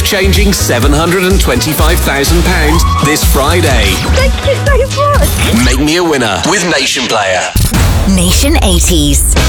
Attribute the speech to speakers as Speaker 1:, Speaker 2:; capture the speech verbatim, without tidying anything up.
Speaker 1: life-changing seven hundred twenty-five thousand pounds this Friday.
Speaker 2: Thank you so much.
Speaker 1: Make me a winner with Nation Player.
Speaker 3: Nation eighties.